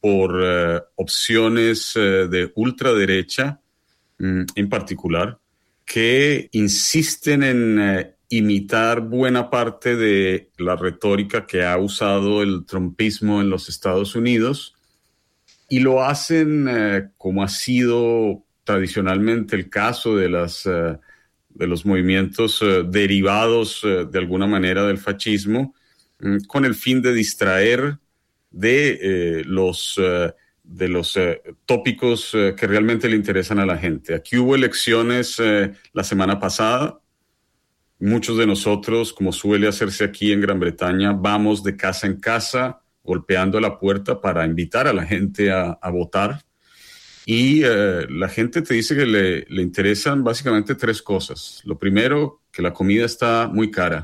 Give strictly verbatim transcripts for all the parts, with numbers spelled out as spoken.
por uh, opciones uh, de ultraderecha, um, en particular, que insisten en uh, imitar buena parte de la retórica que ha usado el trumpismo en los Estados Unidos, y lo hacen uh, como ha sido tradicionalmente el caso de, las, uh, de los movimientos uh, derivados uh, de alguna manera del fascismo, um, con el fin de distraer de eh, los, uh, de los uh, tópicos uh, que realmente le interesan a la gente. Aquí hubo elecciones uh, la semana pasada. Muchos de nosotros, como suele hacerse aquí en Gran Bretaña, vamos de casa en casa, golpeando la puerta para invitar a la gente a, a votar. Y uh, la gente te dice que le, le interesan básicamente tres cosas. Lo primero, que la comida está muy cara.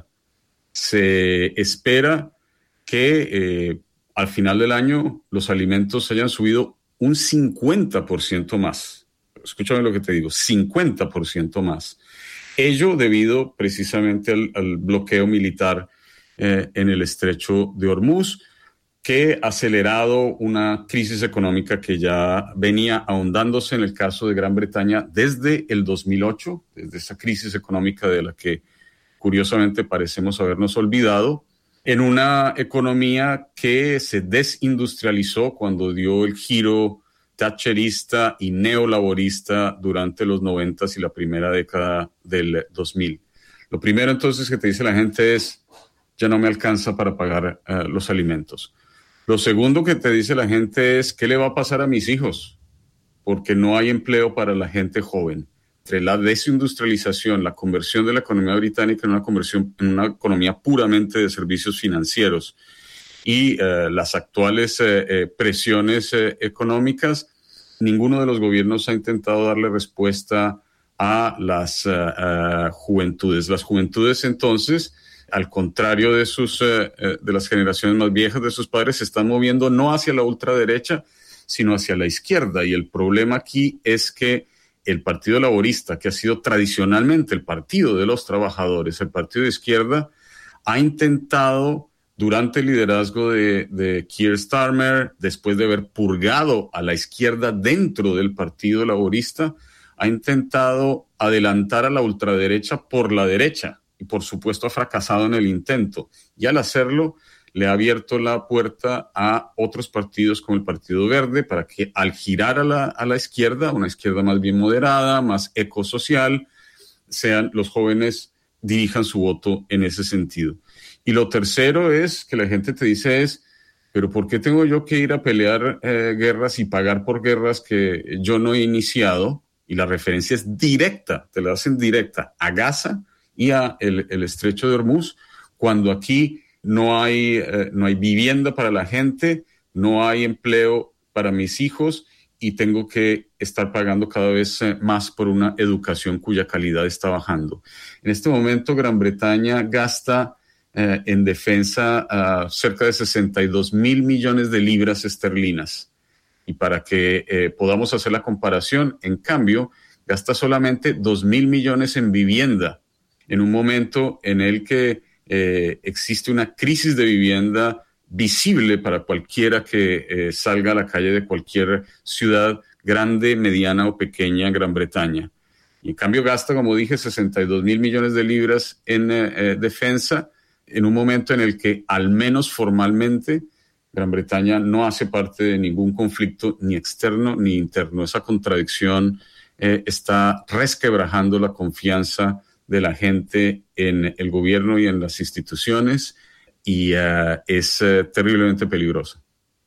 Se espera que eh, al final del año los alimentos hayan subido un cincuenta por ciento más. Escúchame lo que te digo, cincuenta por ciento más. Ello debido precisamente al, al bloqueo militar eh, en el estrecho de Hormuz, que ha acelerado una crisis económica que ya venía ahondándose en el caso de Gran Bretaña desde el dos mil ocho, desde esa crisis económica de la que curiosamente parecemos habernos olvidado, en una economía que se desindustrializó cuando dio el giro thatcherista y neolaborista durante los noventas y la primera década del dos mil. Lo primero entonces que te dice la gente es, ya no me alcanza para pagar uh, los alimentos. Lo segundo que te dice la gente es, ¿qué le va a pasar a mis hijos? Porque no hay empleo para la gente joven. Entre la desindustrialización, la conversión de la economía británica en una conversión en una economía puramente de servicios financieros y uh, las actuales eh, eh, presiones eh, económicas, ninguno de los gobiernos ha intentado darle respuesta a las uh, uh, juventudes. Las juventudes, entonces, al contrario de sus uh, uh, de las generaciones más viejas de sus padres, se están moviendo no hacia la ultraderecha, sino hacia la izquierda. Y el problema aquí es que el Partido Laborista, que ha sido tradicionalmente el partido de los trabajadores, el partido de izquierda, ha intentado, durante el liderazgo de, de Keir Starmer, después de haber purgado a la izquierda dentro del Partido Laborista, ha intentado adelantar a la ultraderecha por la derecha y, por supuesto, ha fracasado en el intento. Y al hacerlo, le ha abierto la puerta a otros partidos como el Partido Verde para que al girar a la, a la izquierda, una izquierda más bien moderada, más ecosocial, sean los jóvenes dirijan su voto en ese sentido. Y lo tercero es que la gente te dice es, pero ¿por qué tengo yo que ir a pelear eh, guerras y pagar por guerras que yo no he iniciado? Y la referencia es directa, te la hacen directa a Gaza y a el, el estrecho de Hormuz, cuando aquí no hay, eh, no hay vivienda para la gente, no hay empleo para mis hijos y tengo que estar pagando cada vez eh, más por una educación cuya calidad está bajando. En este momento, Gran Bretaña gasta eh, en defensa uh, cerca de sesenta y dos mil millones de libras esterlinas. Y para que eh, podamos hacer la comparación, en cambio, gasta solamente dos mil millones en vivienda, en un momento en el que Eh, existe una crisis de vivienda visible para cualquiera que eh, salga a la calle de cualquier ciudad grande, mediana o pequeña en Gran Bretaña. Y en cambio gasta, como dije, sesenta y dos mil millones de libras en eh, eh, defensa, en un momento en el que, al menos formalmente, Gran Bretaña no hace parte de ningún conflicto ni externo ni interno. Esa contradicción eh, está resquebrajando la confianza de la gente en el gobierno y en las instituciones y uh, es uh, terriblemente peligrosa.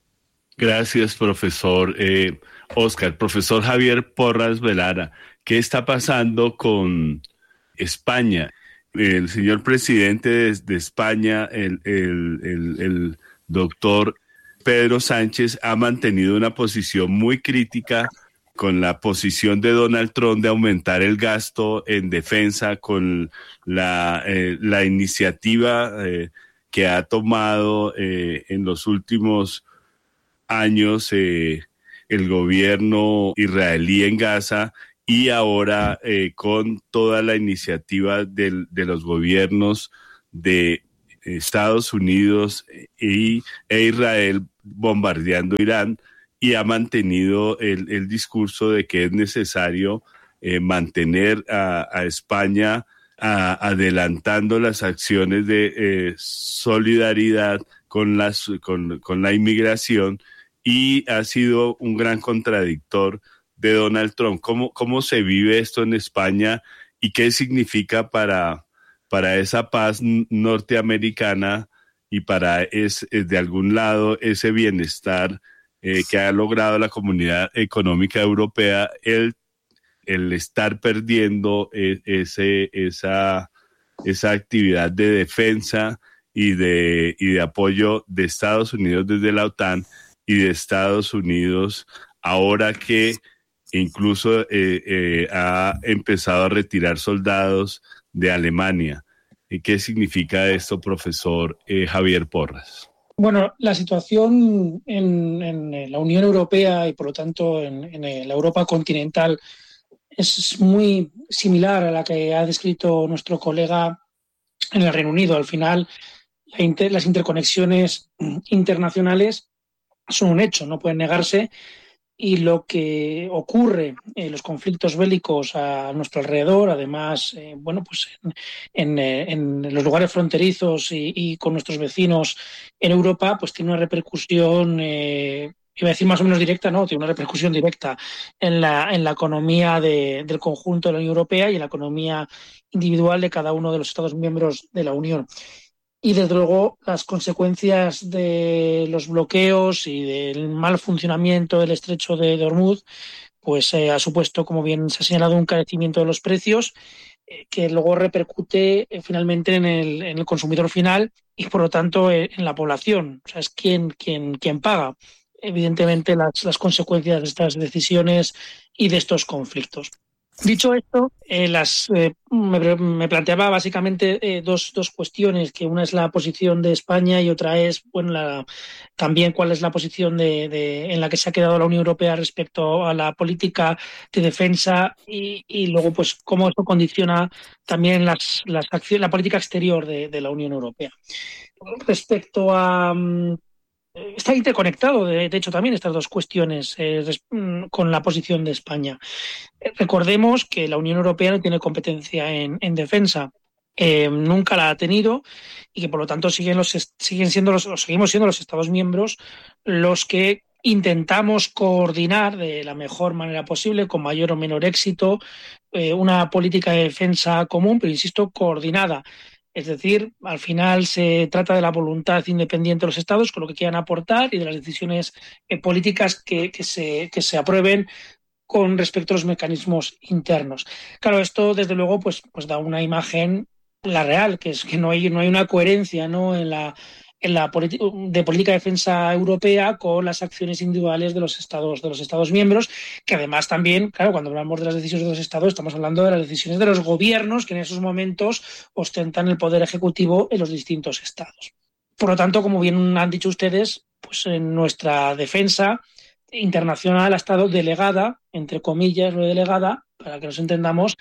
Gracias, profesor eh, Oscar. Profesor Javier Porras Velara, ¿qué está pasando con España? El señor presidente de, de España, el, el, el, el doctor Pedro Sánchez, ha mantenido una posición muy crítica con la posición de Donald Trump de aumentar el gasto en defensa, con la, eh, la iniciativa eh, que ha tomado eh, en los últimos años eh, el gobierno israelí en Gaza y ahora eh, con toda la iniciativa del, de los gobiernos de Estados Unidos y, e Israel bombardeando Irán y ha mantenido el, el discurso de que es necesario eh, mantener a, a España a, adelantando las acciones de eh, solidaridad con, las, con, con la inmigración, y ha sido un gran contradictor de Donald Trump. ¿Cómo, cómo se vive esto en España y qué significa para, para esa paz norteamericana y para es, de algún lado ese bienestar eh, que ha logrado la Comunidad Económica Europea, el, el estar perdiendo ese, esa, esa actividad de defensa y de, y de apoyo de Estados Unidos desde la OTAN y de Estados Unidos ahora que incluso eh, eh, ha empezado a retirar soldados de Alemania? ¿Y qué significa esto, profesor eh, Javier Porras? Bueno, la situación en, en la Unión Europea y por lo tanto en, en la Europa continental es muy similar a la que ha descrito nuestro colega en el Reino Unido. Al final, la inter, las interconexiones internacionales son un hecho, no pueden negarse. Y lo que ocurre en los conflictos bélicos a nuestro alrededor, además, eh, bueno, pues en, en, en los lugares fronterizos y, y con nuestros vecinos en Europa, pues tiene una repercusión, eh, iba a decir más o menos directa, no, tiene una repercusión directa en la, en la economía de, del conjunto de la Unión Europea y en la economía individual de cada uno de los Estados miembros de la Unión. Y desde luego las consecuencias de los bloqueos y del mal funcionamiento del estrecho de, de Hormuz pues eh, ha supuesto, como bien se ha señalado, un carecimiento de los precios eh, que luego repercute eh, finalmente en el, en el consumidor final y por lo tanto eh, en la población. O sea, es quien, quien, quien paga evidentemente las, las consecuencias de estas decisiones y de estos conflictos. Dicho esto, eh, las, eh, me, me planteaba básicamente eh, dos, dos cuestiones, que una es la posición de España y otra es, bueno, la, también cuál es la posición de, de, en la que se ha quedado la Unión Europea respecto a la política de defensa y, y luego, pues, cómo esto condiciona también las, las acciones, la política exterior de, de la Unión Europea. Respecto a... Está interconectado, de, de hecho, también estas dos cuestiones eh, con la posición de España. Recordemos que la Unión Europea no tiene competencia en, en defensa, eh, nunca la ha tenido y que por lo tanto siguen, los, siguen siendo los, o seguimos siendo los Estados miembros los que intentamos coordinar de la mejor manera posible, con mayor o menor éxito, eh, una política de defensa común, pero insisto, coordinada. Es decir, al final se trata de la voluntad independiente de los Estados con lo que quieran aportar y de las decisiones eh, políticas que, que, se, que se aprueben con respecto a los mecanismos internos. Claro, esto desde luego pues, pues da una imagen, la real, que es que no hay, no hay una coherencia, ¿no?, en la, en la politi- de política de defensa europea con las acciones individuales de los Estados, de los Estados miembros, que además también, claro, cuando hablamos de las decisiones de los Estados, estamos hablando de las decisiones de los gobiernos que en esos momentos ostentan el poder ejecutivo en los distintos Estados. Por lo tanto, como bien han dicho ustedes, pues en nuestra defensa internacional ha estado delegada, entre comillas, lo de delegada, para que nos entendamos,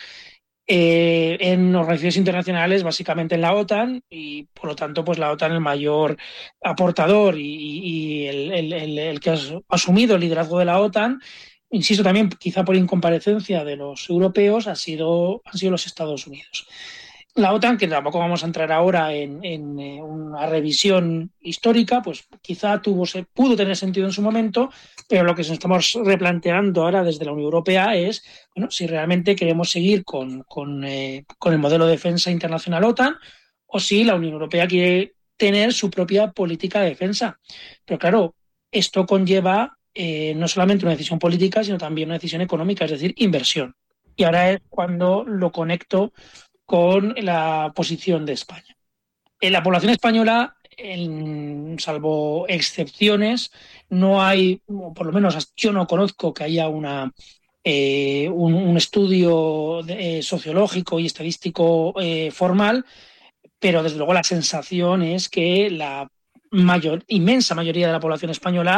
eh, en organizaciones internacionales, básicamente en la OTAN, y por lo tanto, pues la OTAN el mayor aportador y, y el, el, el, el que ha asumido el liderazgo de la OTAN, insisto también, quizá por incomparecencia de los europeos, ha sido, han sido los Estados Unidos. La OTAN, que tampoco vamos a entrar ahora en, en eh, una revisión histórica, pues quizá tuvo, se pudo tener sentido en su momento, pero lo que nos estamos replanteando ahora desde la Unión Europea es, bueno, si realmente queremos seguir con, con, eh, con el modelo de defensa internacional OTAN o si la Unión Europea quiere tener su propia política de defensa. Pero claro, esto conlleva eh, no solamente una decisión política, sino también una decisión económica, es decir, inversión. Y ahora es cuando lo conecto con la posición de España. En la población española, en, salvo excepciones, no hay, o por lo menos yo no conozco que haya una, eh, un, un estudio de, eh, sociológico y estadístico eh, formal, pero desde luego la sensación es que la mayor, inmensa mayoría de la población española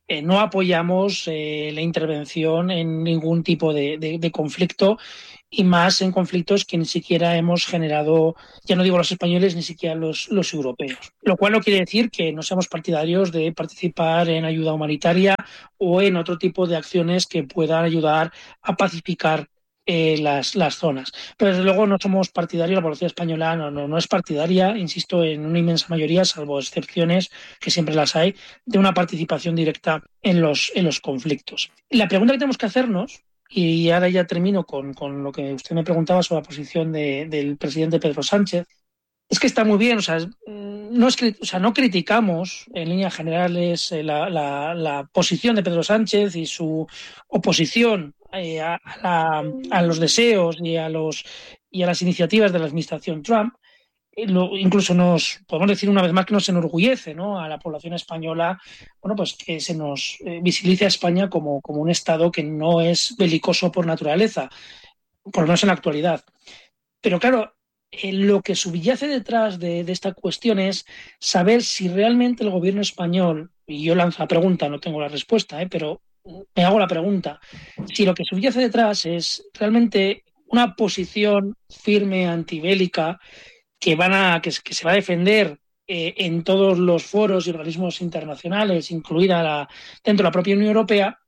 eh, no apoyamos eh, la intervención en ningún tipo de, de, de conflicto, y más en conflictos que ni siquiera hemos generado, ya no digo los españoles, ni siquiera los, los europeos. Lo cual no quiere decir que no seamos partidarios de participar en ayuda humanitaria o en otro tipo de acciones que puedan ayudar a pacificar eh, las, las zonas. Pero desde luego no somos partidarios, la población española no, no, no es partidaria, insisto, en una inmensa mayoría, salvo excepciones, que siempre las hay, de una participación directa en los, en los conflictos. La pregunta que tenemos que hacernos, y ahora ya termino con, con lo que usted me preguntaba sobre la posición de, del presidente Pedro Sánchez, es que está muy bien, o sea, no, es, o sea, no criticamos en líneas generales la, la, la posición de Pedro Sánchez y su oposición eh, a, a, la, a los deseos y a, los, y a las iniciativas de la administración Trump. Lo, incluso nos podemos decir una vez más que nos enorgullece, ¿no?, a la población española, bueno, pues que se nos eh, visibilice a España como, como un Estado que no es belicoso por naturaleza, por lo menos en la actualidad. Pero claro, eh, lo que subyace detrás de, de esta cuestión es saber si realmente el gobierno español, y yo lanzo la pregunta, no tengo la respuesta, ¿eh? pero me hago la pregunta, si lo que subyace detrás es realmente una posición firme, antibélica, que van a que, que se va a defender eh, en todos los foros y organismos internacionales, incluida la, dentro de la propia Unión Europea,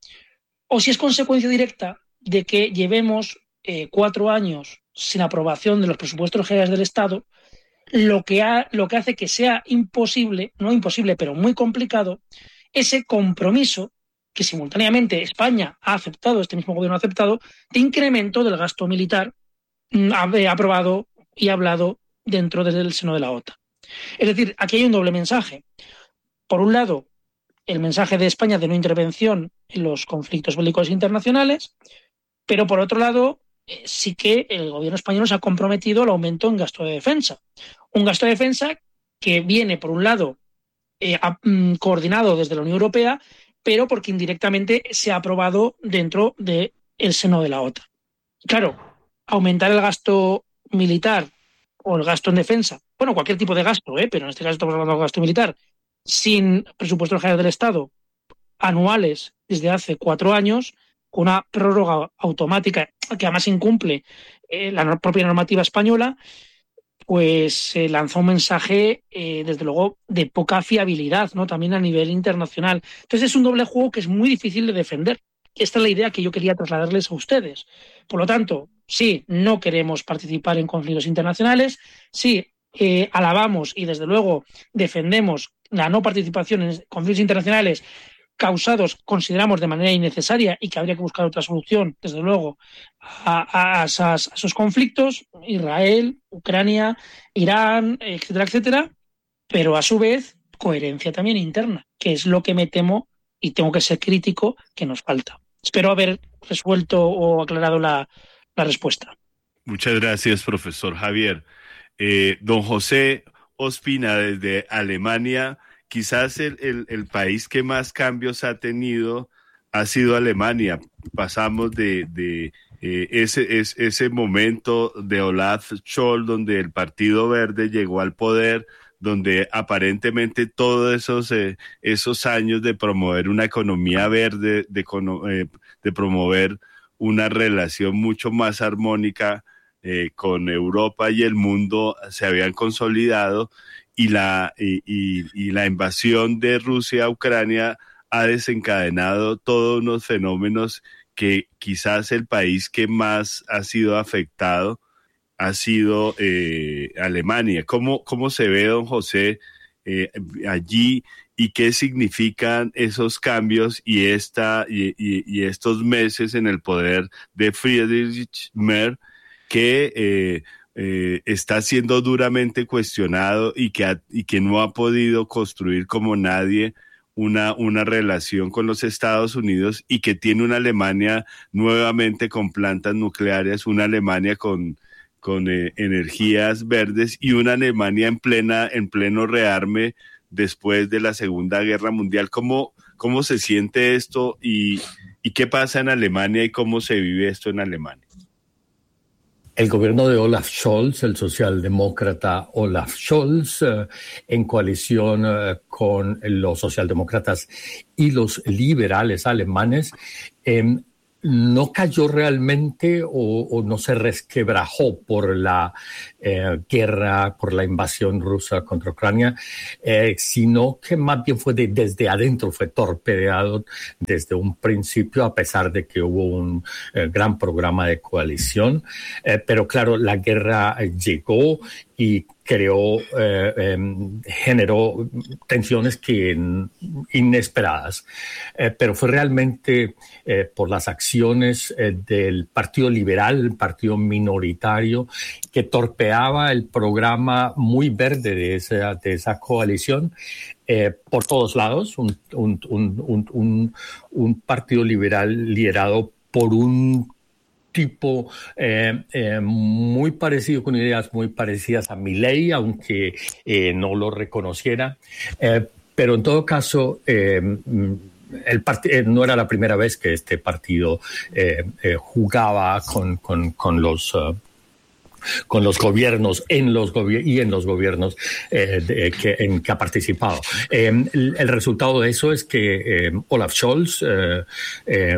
o si es consecuencia directa de que llevemos eh, cuatro años sin aprobación de los presupuestos generales del Estado, lo que, ha, lo que hace que sea imposible, no imposible, pero muy complicado, ese compromiso que simultáneamente España ha aceptado, este mismo gobierno ha aceptado, de incremento del gasto militar eh, aprobado y hablado dentro del seno de la OTAN. Es decir, aquí hay un doble mensaje. Por un lado, el mensaje de España de no intervención en los conflictos bélicos internacionales, pero por otro lado, eh, sí que el gobierno español se ha comprometido al aumento en gasto de defensa. Un gasto de defensa que viene, por un lado, eh, a, mm, coordinado desde la Unión Europea, pero porque indirectamente se ha aprobado dentro del seno de la OTAN. Claro, aumentar el gasto militar o el gasto en defensa, bueno, cualquier tipo de gasto, ¿eh? pero en este caso estamos hablando de gasto militar, sin presupuestos generales del Estado anuales desde hace cuatro años, con una prórroga automática que además incumple eh, la propia normativa española, pues eh, lanzó un mensaje, eh, desde luego, de poca fiabilidad, ¿no?, también a nivel internacional. Entonces es un doble juego que es muy difícil de defender. Esta es la idea que yo quería trasladarles a ustedes. Por lo tanto, sí, no queremos participar en conflictos internacionales, sí, eh, alabamos y desde luego defendemos la no participación en conflictos internacionales causados, consideramos, de manera innecesaria y que habría que buscar otra solución, desde luego, a, a, esas, a esos conflictos, Israel, Ucrania, Irán, etcétera, etcétera, pero a su vez coherencia también interna, que es lo que me temo, y tengo que ser crítico, que nos falta. Espero haber resuelto o aclarado la, la respuesta. Muchas gracias, profesor Javier. Eh, don José Ospina, desde Alemania, quizás el, el, el país que más cambios ha tenido ha sido Alemania. Pasamos de, de eh, ese, es, ese momento de Olaf Scholz, donde el Partido Verde llegó al poder, donde aparentemente todos esos, eh, esos años de promover una economía verde, de, eh, de promover una relación mucho más armónica eh, con Europa y el mundo se habían consolidado, y la, y, y, y la invasión de Rusia a Ucrania ha desencadenado todos unos fenómenos que quizás el país que más ha sido afectado ha sido eh, Alemania. ¿Cómo, ¿Cómo se ve, don José, eh, allí, y qué significan esos cambios y, esta, y, y, y estos meses en el poder de Friedrich Merz, que eh, eh, está siendo duramente cuestionado y que, ha, y que no ha podido construir como nadie una, una relación con los Estados Unidos, y que tiene una Alemania nuevamente con plantas nucleares, una Alemania con con eh, energías verdes, y una Alemania en plena en pleno rearme después de la Segunda Guerra Mundial? ¿Cómo, cómo se siente esto y, y qué pasa en Alemania y cómo se vive esto en Alemania? el gobierno de Olaf Scholz, el socialdemócrata Olaf Scholz, eh, en coalición eh, con los socialdemócratas y los liberales alemanes, eh, no cayó realmente o, o no se resquebrajó por la eh, guerra, por la invasión rusa contra Ucrania, eh, sino que más bien fue de, desde adentro, fue torpedeado desde un principio, a pesar de que hubo un eh, gran programa de coalición. Eh, pero claro, la guerra llegó y creó, eh, eh, generó tensiones que inesperadas. Eh, pero fue realmente eh, por las acciones eh, del Partido Liberal, el partido minoritario, que torpeaba el programa muy verde de esa, de esa coalición eh, por todos lados. Un, un, un, un, un partido liberal liderado por un tipo eh, eh, muy parecido, con ideas muy parecidas a Milei, aunque eh, no lo reconociera. Eh, pero en todo caso, eh, el part- eh, no era la primera vez que este partido eh, eh, jugaba con, con, con los... Uh, con los gobiernos en los gobi- y en los gobiernos eh, de, que, en que ha participado. Eh, el, el resultado de eso es que eh, Olaf Scholz eh, eh,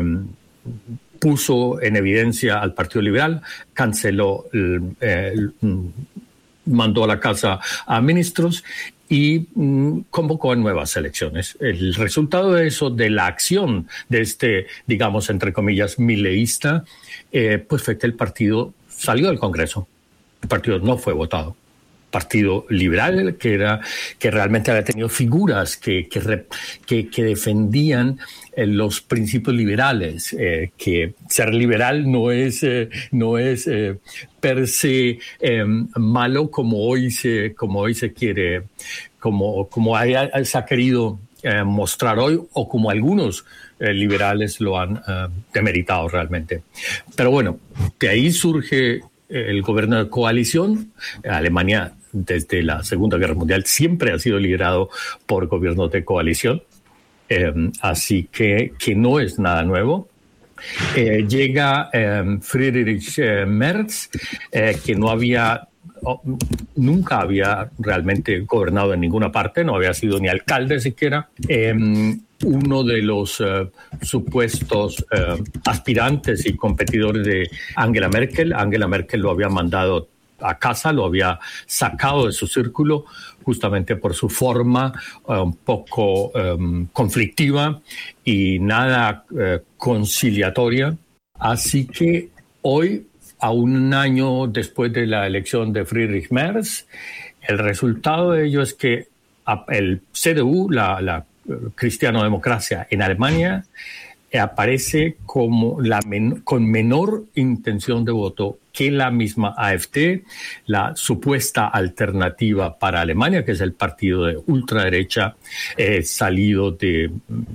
puso en evidencia al Partido Liberal, canceló, eh, mandó a la casa a ministros y mm, convocó a nuevas elecciones. El resultado de eso, de la acción de este, digamos, entre comillas, mileísta, eh, pues fue que el partido salió del Congreso. El partido no fue votado. Partido Liberal, que era que realmente había tenido figuras que, que, que, que defendían eh, los principios liberales, eh, que ser liberal no es, eh, no es eh, per se eh, malo como hoy se, como hoy se quiere, como, como haya, se ha querido eh, mostrar hoy, o como algunos eh, liberales lo han eh, demeritado realmente. Pero bueno, de ahí surge el gobierno de coalición. Alemania, desde la Segunda Guerra Mundial, siempre ha sido liderado por gobiernos de coalición, eh, así que, que no es nada nuevo. Eh, llega eh, Friedrich eh, Merz, eh, que no había, oh, nunca había realmente gobernado en ninguna parte, no había sido ni alcalde siquiera. Eh, uno de los uh, supuestos uh, aspirantes y competidores de Angela Merkel. Angela Merkel lo había mandado a casa, lo había sacado de su círculo justamente por su forma uh, un poco um, conflictiva y nada uh, conciliatoria. Así que hoy, a un año después de la elección de Friedrich Merz, el resultado de ello es que el C D U, la, la cristiano-democracia en Alemania, aparece como la men- con menor intención de voto que la misma AfD, la supuesta alternativa para Alemania, que es el partido de ultraderecha eh, salido de,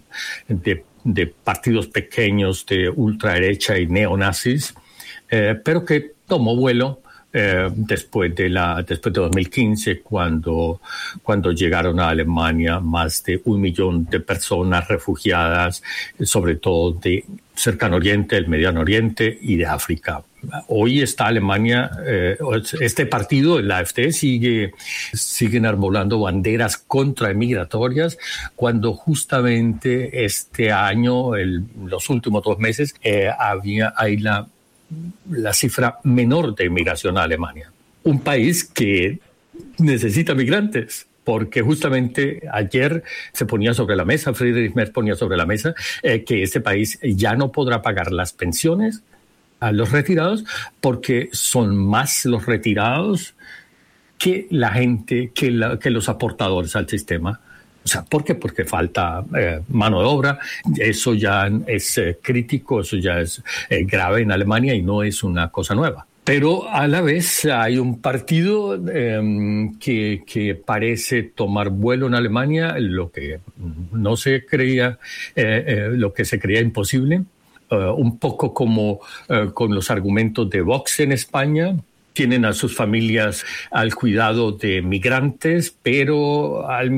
de, de partidos pequeños de ultraderecha y neonazis, eh, pero que tomó vuelo Eh, después de la después de dos mil quince, cuando cuando llegaron a Alemania más de un millón de personas refugiadas, sobre todo de Cercano Oriente, el Mediano Oriente y de África. Hoy está Alemania, eh, este partido, el AfD, sigue sigue enarbolando banderas contraemigratorias, cuando justamente este año, el, los últimos dos meses, eh, había hay la la cifra menor de inmigración a Alemania. Un país que necesita migrantes, porque justamente ayer se ponía sobre la mesa, Friedrich Merz ponía sobre la mesa, eh, que este país ya no podrá pagar las pensiones a los retirados, porque son más los retirados que la gente, que, la, que los aportadores al sistema. O sea, ¿por qué? Porque falta eh, mano de obra. Eso ya es eh, crítico, eso ya es eh, grave en Alemania y no es una cosa nueva. Pero a la vez hay un partido eh, que, que parece tomar vuelo en Alemania, lo que no se creía, eh, eh, lo que se creía imposible, uh, un poco como uh, con los argumentos de Vox en España. Tienen a sus familias al cuidado de migrantes, pero al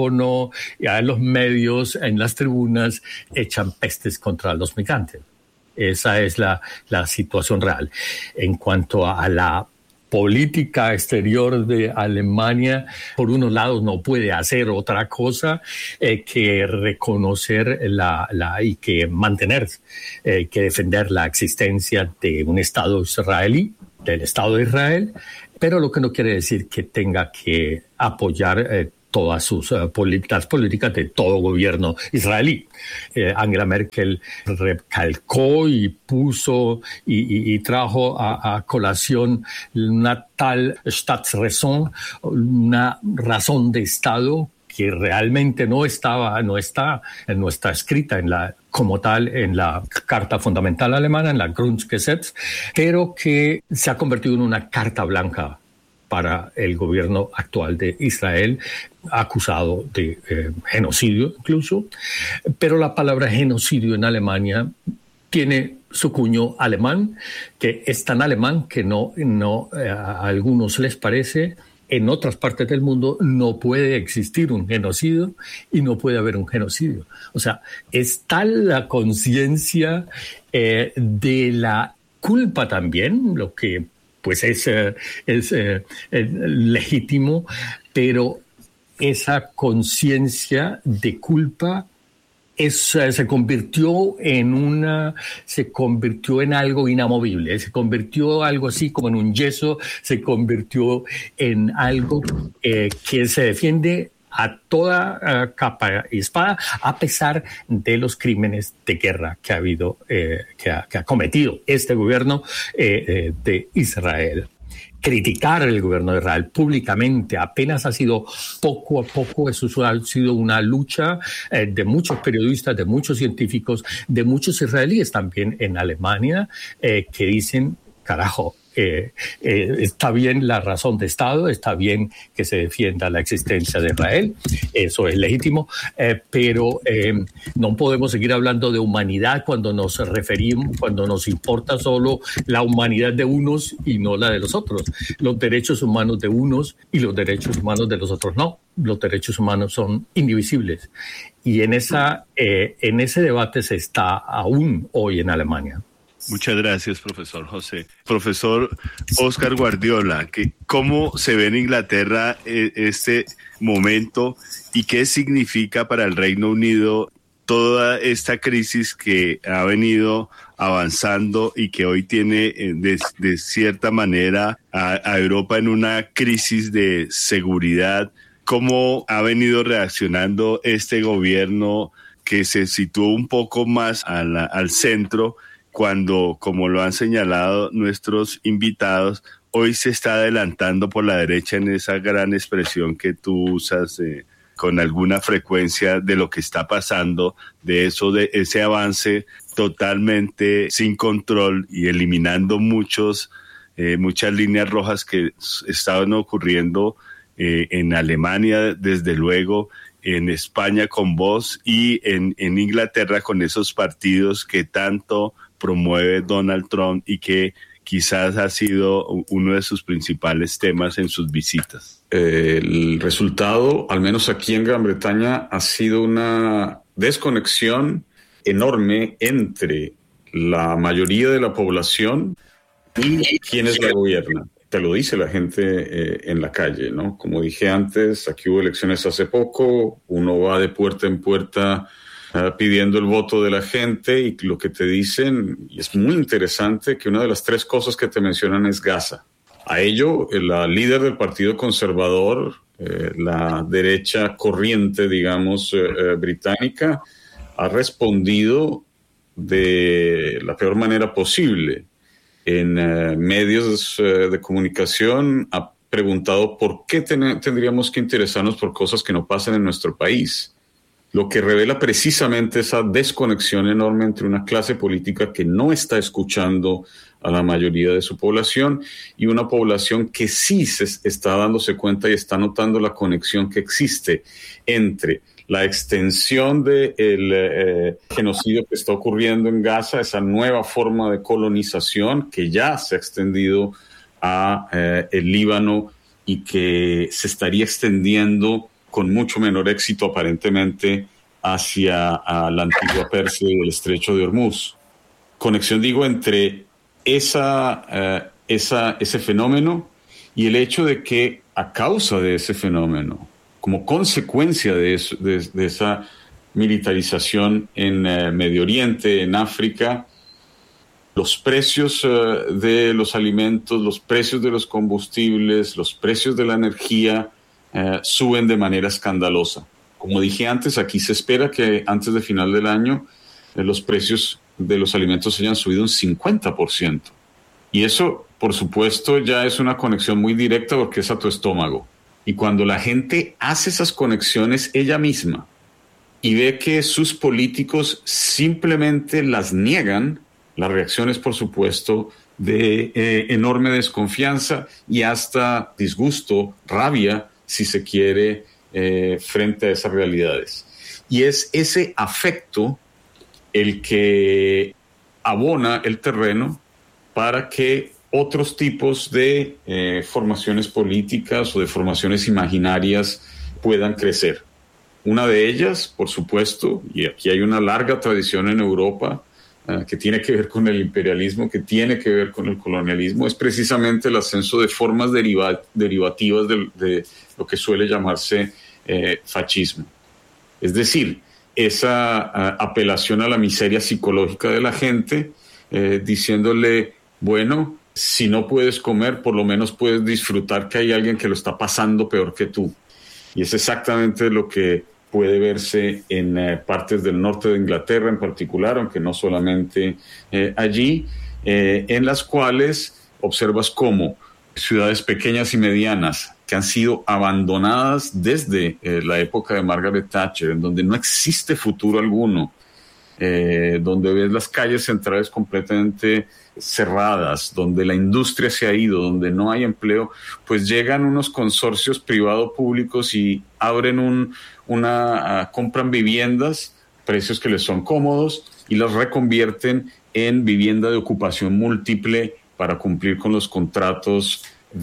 micrófono y a los medios, en las tribunas, echan pestes contra los migrantes. Esa es la, la situación real. En cuanto a la política exterior de Alemania, por unos lados no puede hacer otra cosa eh, que reconocer la, la, y que mantener, eh, que defender la existencia de un Estado israelí, del Estado de Israel, pero lo que no quiere decir que tenga que apoyar eh, todas sus uh, políticas, políticas de todo gobierno israelí. Eh, Angela Merkel recalcó y puso y, y, y trajo a, a colación una tal Staatsräson, una razón de Estado que realmente no estaba, no está, no está escrita en la, como tal en la Carta Fundamental Alemana, en la Grundgesetz, pero que se ha convertido en una carta blanca para el gobierno actual de Israel, acusado de eh, genocidio incluso. Pero la palabra genocidio en Alemania tiene su cuño alemán, que es tan alemán que no, no eh, a algunos les parece. En otras partes del mundo no puede existir un genocidio y no puede haber un genocidio. O sea, es tal la conciencia eh, de la culpa también, lo que pues es, eh, es eh, eh, legítimo, pero esa conciencia de culpa es, eh, se convirtió en una, se convirtió en algo inamovible, se convirtió algo así como en un yeso, se convirtió en algo eh, que se defiende a toda uh, capa y espada, a pesar de los crímenes de guerra que ha habido, eh, que, ha, que ha cometido este gobierno eh, eh, de Israel. Criticar el gobierno de Israel públicamente apenas ha sido poco a poco, eso ha sido una lucha eh, de muchos periodistas, de muchos científicos, de muchos israelíes también en Alemania, eh, que dicen, carajo, Eh, eh, está bien la razón de Estado, está bien que se defienda la existencia de Israel, eso es legítimo, eh, pero eh, no podemos seguir hablando de humanidad cuando nos referimos, cuando nos importa solo la humanidad de unos y no la de los otros, los derechos humanos de unos y los derechos humanos de los otros no. Los derechos humanos son indivisibles y en, esa, eh, en ese debate se está aún hoy en Alemania. Muchas gracias, profesor José. Profesor Óscar Guardiola, que ¿cómo se ve en Inglaterra eh, este momento y qué significa para el Reino Unido toda esta crisis que ha venido avanzando y que hoy tiene eh, de, de cierta manera a, a Europa en una crisis de seguridad? ¿Cómo ha venido reaccionando este gobierno que se situó un poco más a la, al centro, cuando, como lo han señalado nuestros invitados, hoy se está adelantando por la derecha en esa gran expresión que tú usas eh, con alguna frecuencia de lo que está pasando, de eso, de ese avance totalmente sin control y eliminando muchos, eh, muchas líneas rojas que estaban ocurriendo eh, en Alemania, desde luego, en España con Vox y en, en Inglaterra con esos partidos que tanto promueve Donald Trump y que quizás ha sido uno de sus principales temas en sus visitas. El resultado, al menos aquí en Gran Bretaña, ha sido una desconexión enorme entre la mayoría de la población y quienes la gobiernan. Te lo dice la gente eh, en la calle, ¿no? Como dije antes, aquí hubo elecciones hace poco, uno va de puerta en puerta uh, pidiendo el voto de la gente y lo que te dicen, y es muy interesante que una de las tres cosas que te mencionan es Gaza. A ello, la líder del Partido Conservador, eh, la derecha corriente, digamos, eh, eh, británica, ha respondido de la peor manera posible. En uh, medios uh, de comunicación ha preguntado por qué ten- tendríamos que interesarnos por cosas que no pasan en nuestro país, lo que revela precisamente esa desconexión enorme entre una clase política que no está escuchando a la mayoría de su población y una población que sí se está dándose cuenta y está notando la conexión que existe entre la extensión del eh, genocidio que está ocurriendo en Gaza, esa nueva forma de colonización que ya se ha extendido a eh, el Líbano y que se estaría extendiendo con mucho menor éxito aparentemente hacia a la antigua Persia y el estrecho de Hormuz. conexión, digo, entre esa, uh, esa, ese fenómeno y el hecho de que a causa de ese fenómeno, como consecuencia de, eso, de, de esa militarización en uh, Medio Oriente, en África, los precios uh, de los alimentos, los precios de los combustibles, los precios de la energía uh, suben de manera escandalosa. Como dije antes, aquí se espera que antes de final del año uh, los precios de los alimentos hayan subido un cincuenta por ciento. Y eso, por supuesto, ya es una conexión muy directa porque es a tu estómago. Y cuando la gente hace esas conexiones ella misma y ve que sus políticos simplemente las niegan, la reacción es, por supuesto, de eh, enorme desconfianza y hasta disgusto, rabia, si se quiere, eh, frente a esas realidades. Y es ese afecto el que abona el terreno para que otros tipos de eh, formaciones políticas o de formaciones imaginarias puedan crecer. Una de ellas, por supuesto, y aquí hay una larga tradición en Europa, Uh, que tiene que ver con el imperialismo, que tiene que ver con el colonialismo, es precisamente el ascenso de formas deriva- derivativas de, de lo que suele llamarse eh, fascismo. Es decir, esa uh, apelación a la miseria psicológica de la gente, eh, diciéndole, bueno, si no puedes comer, por lo menos puedes disfrutar que hay alguien que lo está pasando peor que tú. Y es exactamente lo que puede verse en eh, partes del norte de Inglaterra en particular, aunque no solamente eh, allí, eh, en las cuales observas cómo ciudades pequeñas y medianas que han sido abandonadas desde eh, la época de Margaret Thatcher, en donde no existe futuro alguno, eh, donde ves las calles centrales completamente cerradas, donde la industria se ha ido, donde no hay empleo, pues llegan unos consorcios privado-públicos y abren un, una, uh, compran viviendas, precios que les son cómodos y las reconvierten en vivienda de ocupación múltiple para cumplir con los contratos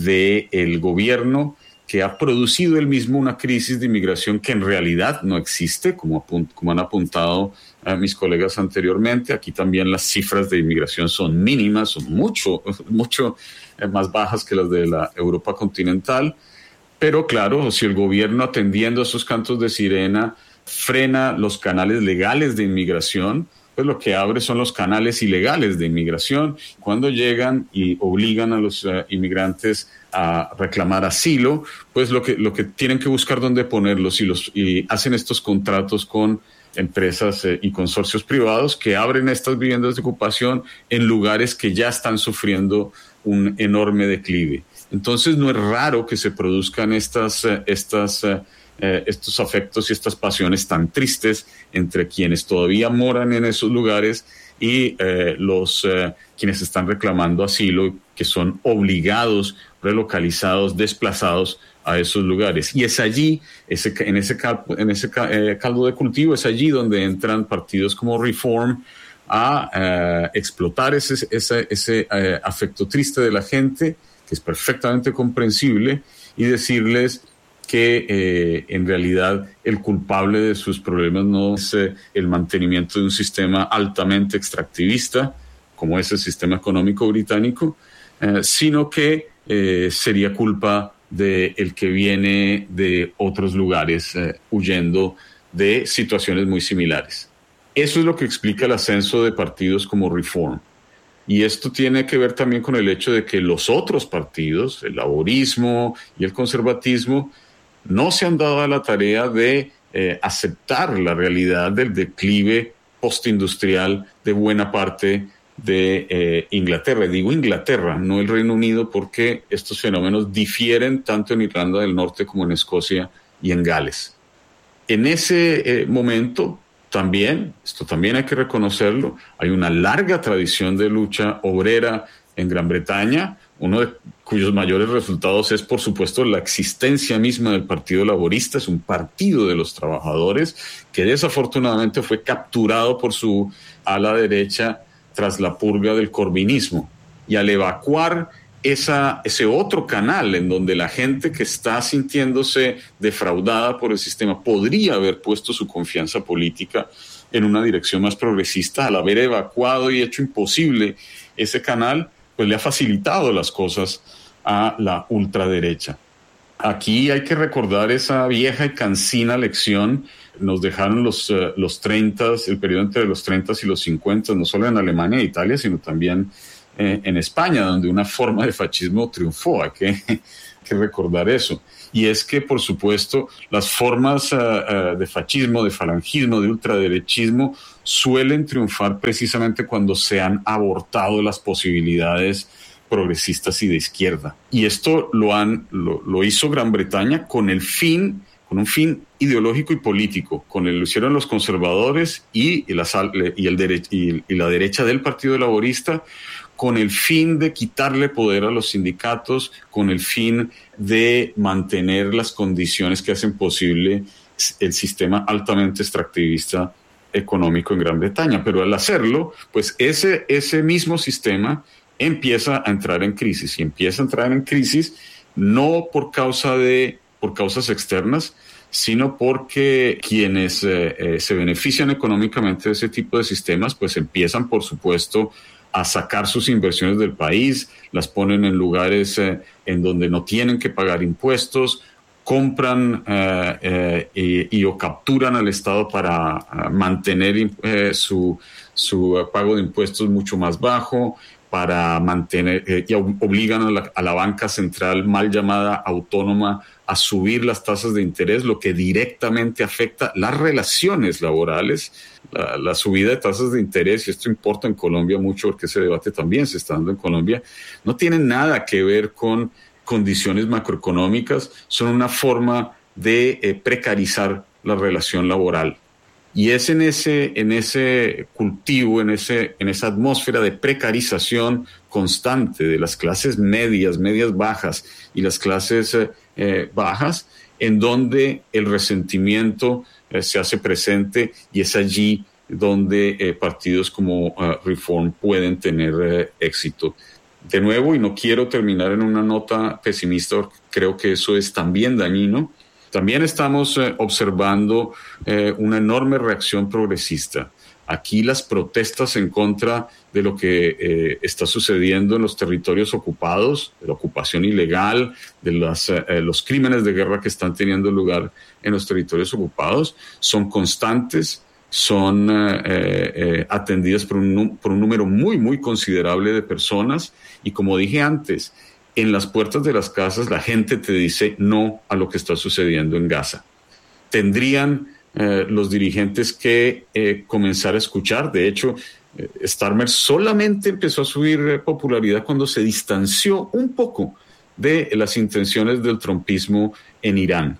del gobierno, que ha producido él mismo una crisis de inmigración que en realidad no existe, como, apunt- como han apuntado uh, mis colegas anteriormente. Aquí también las cifras de inmigración son mínimas, son mucho, mucho eh, más bajas que las de la Europa continental. Pero claro, si el gobierno, atendiendo a esos cantos de sirena, frena los canales legales de inmigración, pues lo que abre son los canales ilegales de inmigración. Cuando llegan y obligan a los uh, inmigrantes a reclamar asilo, pues lo que, lo que tienen que buscar dónde ponerlos y, los, y hacen estos contratos con empresas eh, y consorcios privados que abren estas viviendas de ocupación en lugares que ya están sufriendo un enorme declive. Entonces no es raro que se produzcan estas, uh, estas uh, Eh, estos afectos y estas pasiones tan tristes entre quienes todavía moran en esos lugares y eh, los eh, quienes están reclamando asilo, que son obligados, relocalizados, desplazados a esos lugares. Y es allí, ese, en ese, cal, en ese eh, caldo de cultivo, es allí donde entran partidos como Reform a eh, explotar ese, ese, ese eh, afecto triste de la gente, que es perfectamente comprensible, y decirles que eh, en realidad el culpable de sus problemas no es eh, el mantenimiento de un sistema altamente extractivista, como es el sistema económico británico, eh, sino que eh, sería culpa de el que viene de otros lugares eh, huyendo de situaciones muy similares. Eso es lo que explica el ascenso de partidos como Reform. Y esto tiene que ver también con el hecho de que los otros partidos, el laborismo y el conservatismo, no se han dado a la tarea de eh, aceptar la realidad del declive postindustrial de buena parte de eh, Inglaterra. Digo Inglaterra, no el Reino Unido, porque estos fenómenos difieren tanto en Irlanda del Norte como en Escocia y en Gales. En ese eh, momento también, esto también hay que reconocerlo, hay una larga tradición de lucha obrera en Gran Bretaña, uno de cuyos mayores resultados es, por supuesto, la existencia misma del Partido Laborista. Es un partido de los trabajadores que desafortunadamente fue capturado por su ala derecha tras la purga del corbinismo. Y al evacuar esa, ese otro canal en donde la gente que está sintiéndose defraudada por el sistema podría haber puesto su confianza política, en una dirección más progresista. Al haber evacuado y hecho imposible ese canal, pues le ha facilitado las cosas a la ultraderecha. Aquí hay que recordar esa vieja y cansina lección. Nos dejaron los, uh, los treinta, el periodo entre los treinta y los cincuenta, no solo en Alemania e Italia, sino también eh, en España, donde una forma de fascismo triunfó. Hay que, hay que recordar eso. Y es que, por supuesto, las formas uh, uh, de fascismo, de falangismo, de ultraderechismo suelen triunfar precisamente cuando se han abortado las posibilidades progresistas y de izquierda. Y esto lo, han, lo, lo hizo Gran Bretaña con el fin, con un fin ideológico y político. Con el, lo hicieron los conservadores y, y, la, y, el dere, y, y la derecha del Partido Laborista, con el fin de quitarle poder a los sindicatos, con el fin de mantener las condiciones que hacen posible el sistema altamente extractivista económico en Gran Bretaña. Pero al hacerlo, pues ese, ese mismo sistema empieza a entrar en crisis, y empieza a entrar en crisis no por causa de, por causas externas, sino porque quienes eh, eh, se benefician económicamente de ese tipo de sistemas, pues empiezan, por supuesto, a sacar sus inversiones del país, las ponen en lugares eh, en donde no tienen que pagar impuestos, compran eh, eh, y, y o capturan al Estado para uh, mantener eh, su, su uh, pago de impuestos mucho más bajo, para mantener, eh, y obligan a la, a la banca central mal llamada autónoma a subir las tasas de interés, lo que directamente afecta las relaciones laborales. La, la subida de tasas de interés, y esto importa en Colombia mucho porque ese debate también se está dando en Colombia, no tiene nada que ver con condiciones macroeconómicas, son una forma de eh, precarizar la relación laboral. Y es en ese, en ese cultivo, en, ese, en esa atmósfera de precarización constante de las clases medias, medias bajas y las clases eh, bajas, en donde el resentimiento eh, se hace presente, y es allí donde eh, partidos como uh, Reform pueden tener eh, éxito. De nuevo, y no quiero terminar en una nota pesimista, porque creo que eso es también dañino, también estamos eh, observando eh, una enorme reacción progresista. Aquí las protestas en contra de lo que eh, está sucediendo en los territorios ocupados, de la ocupación ilegal, de las, eh, los crímenes de guerra que están teniendo lugar en los territorios ocupados, son constantes, son eh, eh, atendidas por un, por un número muy, muy considerable de personas. Y como dije antes, en las puertas de las casas la gente te dice no a lo que está sucediendo en Gaza. Tendrían eh, los dirigentes que eh, comenzar a escuchar. De hecho, eh, Starmer solamente empezó a subir eh, popularidad cuando se distanció un poco de las intenciones del trumpismo en Irán.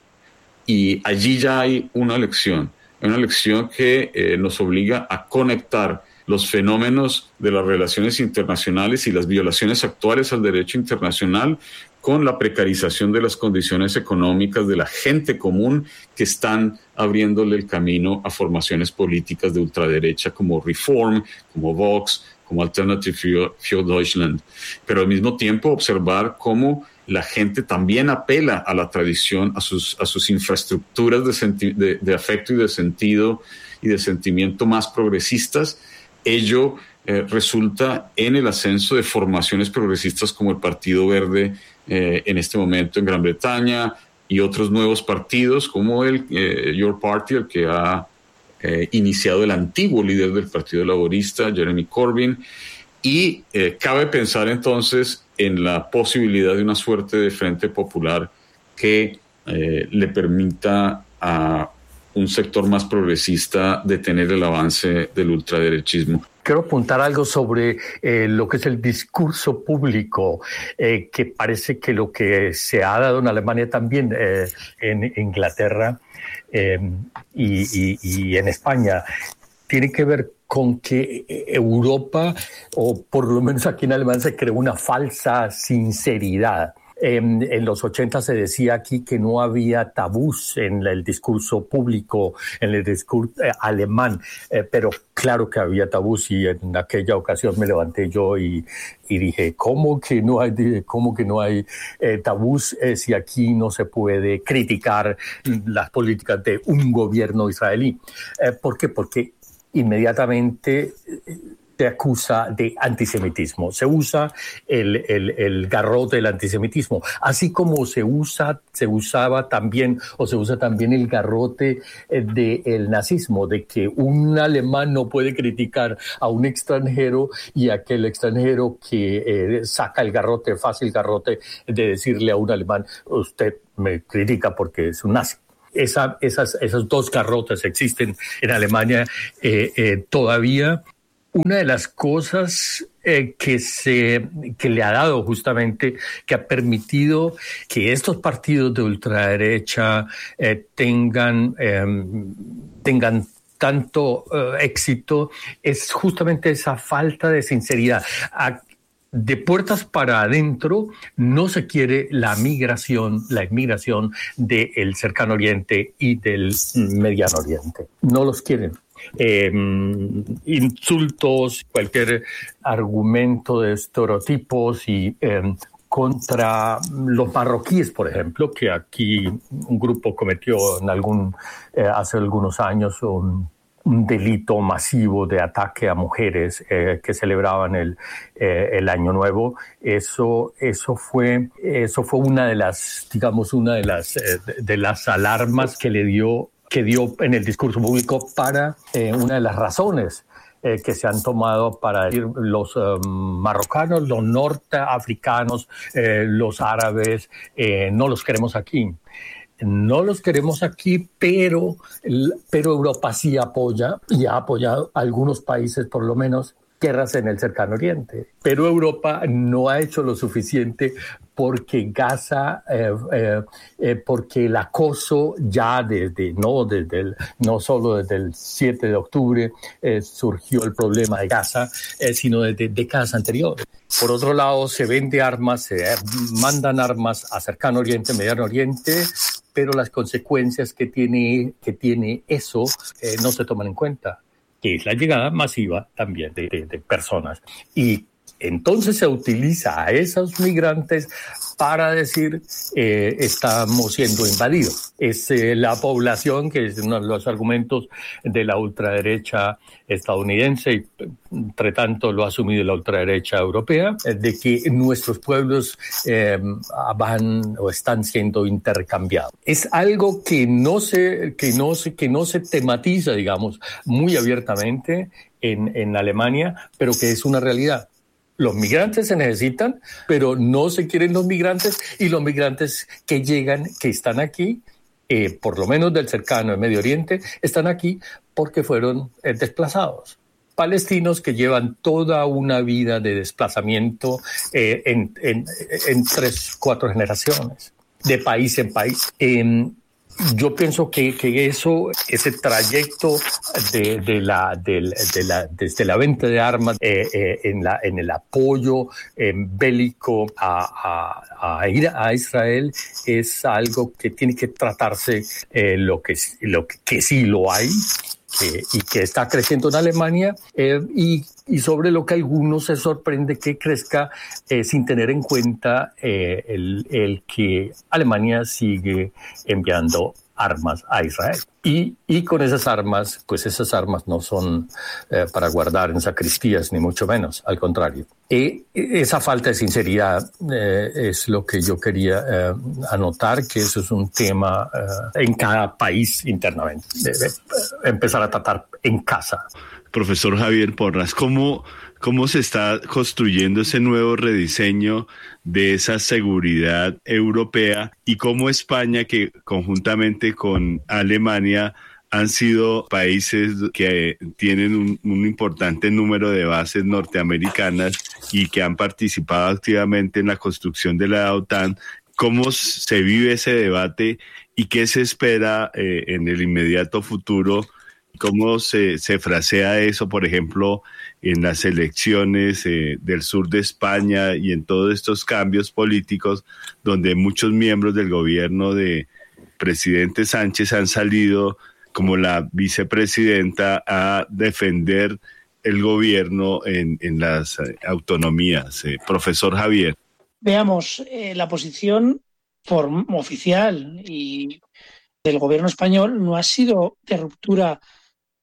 Y allí ya hay una lección, una lección que eh, nos obliga a conectar los fenómenos de las relaciones internacionales y las violaciones actuales al derecho internacional con la precarización de las condiciones económicas de la gente común, que están abriéndole el camino a formaciones políticas de ultraderecha como Reform, como Vox, como Alternative für Deutschland. Pero al mismo tiempo observar cómo la gente también apela a la tradición, a sus, a sus infraestructuras de, senti- de, de afecto y de sentido y de sentimiento más progresistas. Ello eh, resulta en el ascenso de formaciones progresistas como el Partido Verde eh, en este momento en Gran Bretaña, y otros nuevos partidos como el eh, Your Party, el que ha eh, iniciado el antiguo líder del Partido Laborista, Jeremy Corbyn. Y eh, cabe pensar entonces en la posibilidad de una suerte de frente popular que eh, le permita a un sector más progresista detener el avance del ultraderechismo. Quiero apuntar algo sobre eh, lo que es el discurso público, eh, que parece que lo que se ha dado en Alemania también, eh, en Inglaterra eh, y, y, y en España, tiene que ver con que Europa, o por lo menos aquí en Alemania, se creó una falsa sinceridad. En, en los ochenta se decía aquí que no había tabús en el discurso público, en el discurso eh, alemán, eh, pero claro que había tabús, y en aquella ocasión me levanté yo y, y dije, ¿cómo que no hay, cómo que no hay eh, tabús eh, si aquí no se puede criticar las políticas de un gobierno israelí? Eh, ¿Por qué? Porque inmediatamente se acusa de antisemitismo. Se usa el, el, el garrote del antisemitismo, así como se usa, se usaba también, o se usa también el garrote del nazismo, de que un alemán no puede criticar a un extranjero y aquel extranjero que eh, saca el garrote, fácil garrote, de decirle a un alemán, usted me critica porque es un nazi. Esa, esas, esos dos garrotes existen en Alemania eh, eh, todavía. Una de las cosas eh, que, se, que le ha dado justamente, que ha permitido que estos partidos de ultraderecha eh, tengan, eh, tengan tanto eh, éxito, es justamente esa falta de sinceridad. A, De puertas para adentro no se quiere la migración, la inmigración del Cercano Oriente y del Mediano Oriente. No los quieren. Eh, insultos, cualquier argumento de estereotipos y eh, contra los marroquíes, por ejemplo, que aquí un grupo cometió en algún, eh, hace algunos años un un delito masivo de ataque a mujeres eh, que celebraban el, eh, el Año Nuevo. Eso, eso fue, eso fue una de las, digamos, una de las, eh, de las alarmas que le dio, que dio en el discurso público para eh, una de las razones eh, que se han tomado para decir los eh, marrocanos, los norteafricanos, eh, los árabes, eh, no los queremos aquí. No los queremos aquí, pero, pero Europa sí apoya y ha apoyado a algunos países, por lo menos, guerras en el Cercano Oriente. Pero Europa no ha hecho lo suficiente porque Gaza, eh, eh, eh, porque el acoso ya desde, no, desde el, no solo desde el siete de octubre eh, surgió el problema de Gaza, eh, sino desde décadas anteriores. Por otro lado, se vende armas, se mandan armas a Cercano Oriente, Mediano Oriente, pero las consecuencias que tiene, que tiene eso eh, no se toman en cuenta, que es la llegada masiva también de, de, de personas. Y entonces se utiliza a esos migrantes para decir eh, estamos siendo invadidos. Es eh, la población, que es uno de los argumentos de la ultraderecha estadounidense, y entre tanto lo ha asumido la ultraderecha europea, de que nuestros pueblos eh, van o están siendo intercambiados. Es algo que no se, que no se, que no se tematiza, digamos, muy abiertamente en, en Alemania, pero que es una realidad. Los migrantes se necesitan, pero no se quieren los migrantes, y los migrantes que llegan, que están aquí, eh, por lo menos del cercano del Medio Oriente, están aquí porque fueron eh, desplazados. Palestinos que llevan toda una vida de desplazamiento eh, en, en, en tres, cuatro generaciones, de país en país. Eh, Yo pienso que, que eso, ese trayecto de, de la, de, de la, desde la venta de armas eh, eh, en, la, en el apoyo eh, bélico a, a, a, ir a Israel es algo que tiene que tratarse, eh, lo, que, lo que, que sí lo hay. Eh, y que está creciendo en Alemania eh, y, y sobre lo que algunos se sorprende que crezca eh, sin tener en cuenta eh, el, el que Alemania sigue enviando armas a Israel. Y, y con esas armas, pues esas armas no son eh, para guardar en sacristías, ni mucho menos, al contrario. Y esa falta de sinceridad eh, es lo que yo quería eh, anotar, que eso es un tema eh, en cada país internamente. Debe empezar a tratar en casa. Profesor Javier Porras, ¿cómo, cómo se está construyendo ese nuevo rediseño de esa seguridad europea y cómo España, que conjuntamente con Alemania han sido países que tienen un, un importante número de bases norteamericanas y que han participado activamente en la construcción de la OTAN, cómo se vive ese debate y qué se espera eh, en el inmediato futuro? ¿Cómo se, se frasea eso, por ejemplo, en las elecciones eh, del sur de España y en todos estos cambios políticos donde muchos miembros del gobierno de presidente Sánchez han salido como la vicepresidenta a defender el gobierno en, en las autonomías? Eh, profesor Javier. Veamos, eh, la posición form- oficial y del gobierno español no ha sido de ruptura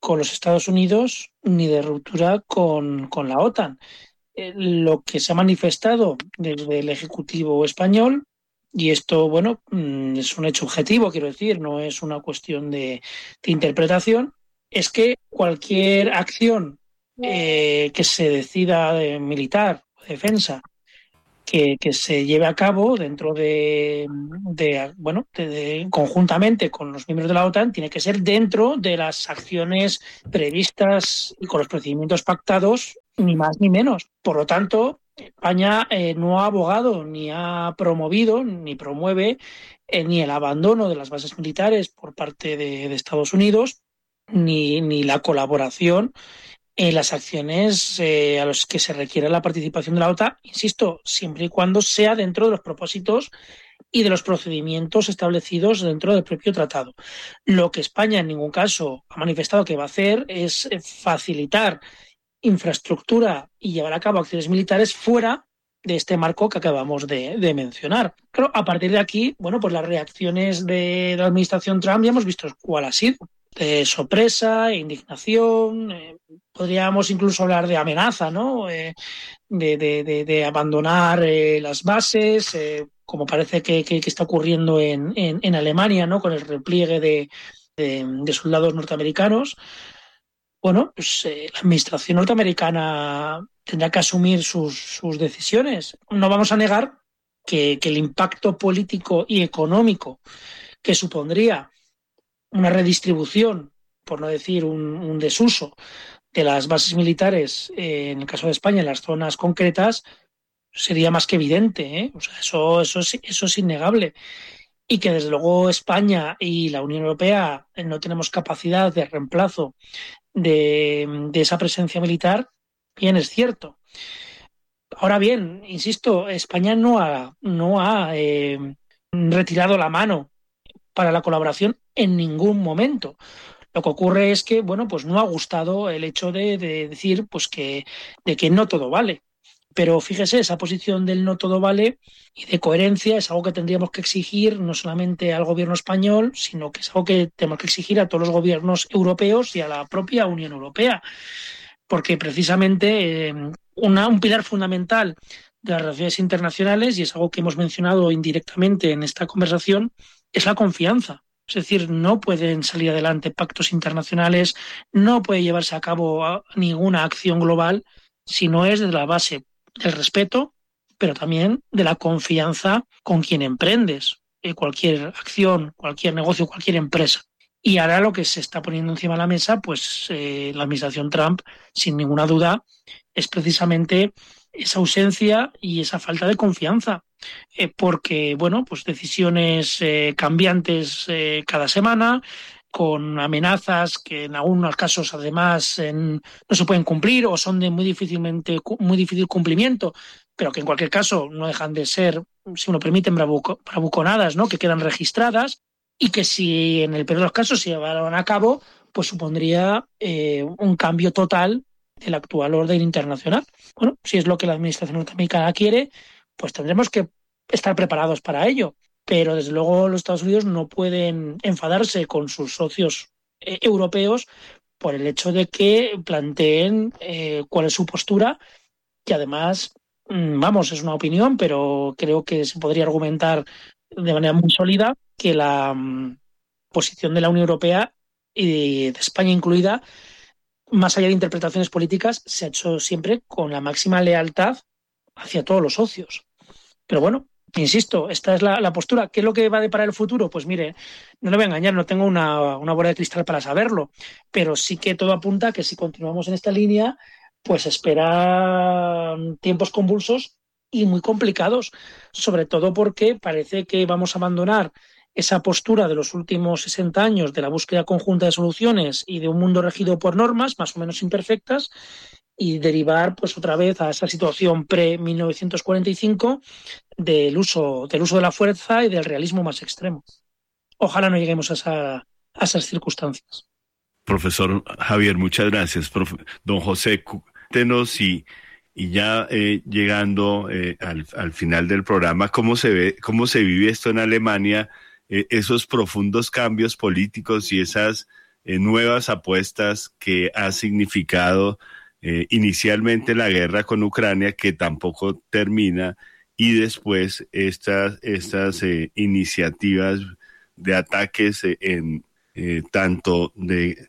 con los Estados Unidos ni de ruptura con, con la OTAN. Eh, lo que se ha manifestado desde el Ejecutivo español, y esto, bueno, es un hecho objetivo, quiero decir, no es una cuestión de, de interpretación, es que cualquier acción eh, que se decida de militar o defensa que, que se lleve a cabo dentro de, de bueno, de, de, conjuntamente con los miembros de la OTAN, tiene que ser dentro de las acciones previstas y con los procedimientos pactados, ni más ni menos. Por lo tanto, España eh, no ha abogado ni ha promovido ni promueve eh, ni el abandono de las bases militares por parte de, de Estados Unidos, ni, ni la colaboración en las acciones eh, a los que se requiere la participación de la OTAN, insisto, siempre y cuando sea dentro de los propósitos y de los procedimientos establecidos dentro del propio tratado. Lo que España en ningún caso ha manifestado que va a hacer es facilitar infraestructura y llevar a cabo acciones militares fuera de este marco que acabamos de, de mencionar. Pero a partir de aquí, bueno, pues las reacciones de la administración Trump ya hemos visto cuál ha sido. De sorpresa, indignación, eh, podríamos incluso hablar de amenaza, ¿no? Eh, de, de, de, de abandonar eh, las bases, eh, como parece que, que, que está ocurriendo en, en, en Alemania, ¿no? Con el repliegue de, de, de soldados norteamericanos. Bueno, pues eh, la administración norteamericana tendrá que asumir sus, sus decisiones. No vamos a negar que, que el impacto político y económico que supondría una redistribución, por no decir un, un desuso, de las bases militares, eh, en el caso de España, en las zonas concretas, sería más que evidente, ¿eh? O sea, eso, eso, es, eso es innegable. Y que desde luego España y la Unión Europea no tenemos capacidad de reemplazo de, de esa presencia militar, bien es cierto. Ahora bien, insisto, España no ha, no ha eh, retirado la mano para la colaboración en ningún momento. Lo que ocurre es que, bueno, pues no ha gustado el hecho de, de decir pues que, de que no todo vale. Pero fíjese, esa posición del no todo vale y de coherencia es algo que tendríamos que exigir no solamente al gobierno español, sino que es algo que tenemos que exigir a todos los gobiernos europeos y a la propia Unión Europea. Porque precisamente eh, una, un pilar fundamental de las relaciones internacionales, y es algo que hemos mencionado indirectamente en esta conversación, es la confianza. Es decir, no pueden salir adelante pactos internacionales, no puede llevarse a cabo ninguna acción global si no es de la base del respeto, pero también de la confianza con quien emprendes eh, cualquier acción, cualquier negocio, cualquier empresa. Y ahora lo que se está poniendo encima de la mesa, pues eh, la administración Trump, sin ninguna duda, es precisamente esa ausencia y esa falta de confianza. Eh, porque, bueno, pues decisiones eh, cambiantes eh, cada semana, con amenazas que en algunos casos además en, no se pueden cumplir o son de muy difícilmente muy difícil cumplimiento, pero que en cualquier caso no dejan de ser, si uno permite, bravuco, bravuconadas, ¿no? Que quedan registradas y que si en el peor de los casos se llevaran a cabo, pues supondría eh, un cambio total del actual orden internacional. Bueno, si es lo que la administración norteamericana quiere, pues tendremos que estar preparados para ello. Pero desde luego los Estados Unidos no pueden enfadarse con sus socios eh, europeos por el hecho de que planteen eh, cuál es su postura, que además, mmm, vamos, es una opinión, pero creo que se podría argumentar de manera muy sólida que la mmm, posición de la Unión Europea y de España incluida, más allá de interpretaciones políticas, se ha hecho siempre con la máxima lealtad hacia todos los socios. Pero bueno, insisto, esta es la, la postura. ¿Qué es lo que va a deparar el futuro? Pues mire, no le voy a engañar, no tengo una, una bola de cristal para saberlo, pero sí que todo apunta a que si continuamos en esta línea, pues esperan tiempos convulsos y muy complicados, sobre todo porque parece que vamos a abandonar esa postura de los últimos sesenta años de la búsqueda conjunta de soluciones y de un mundo regido por normas más o menos imperfectas, y derivar pues otra vez a esa situación pre-mil novecientos cuarenta y cinco del uso, del uso de la fuerza y del realismo más extremo. Ojalá no lleguemos a, esa, a esas circunstancias. Profesor Javier, muchas gracias. Profe, don José, cuéntenos y, y ya eh, llegando eh, al, al final del programa, ¿cómo se ve, cómo se vive esto en Alemania, eh, esos profundos cambios políticos y esas eh, nuevas apuestas que ha significado eh, inicialmente la guerra con Ucrania, que tampoco termina, y después estas, estas eh, iniciativas de ataques eh, en eh, tanto de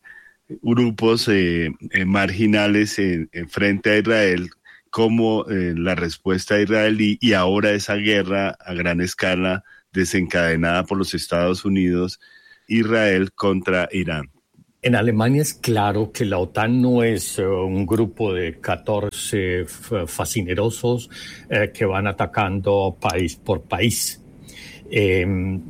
grupos eh, eh, marginales en, en frente a Israel, como eh, la respuesta israelí, y ahora esa guerra a gran escala desencadenada por los Estados Unidos, Israel contra Irán. En Alemania es claro que la OTAN no es uh, un grupo de catorce f- fascinerosos eh, que van atacando país por país. Eh,